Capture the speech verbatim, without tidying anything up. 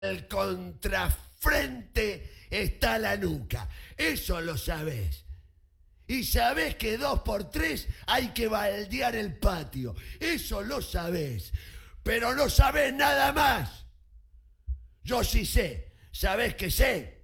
el contrafrente está la nuca. Eso lo sabés. Y sabés que dos por tres hay que baldear el patio. Eso lo sabés. Pero no sabés nada más. Yo sí sé. ¿Sabés qué sé?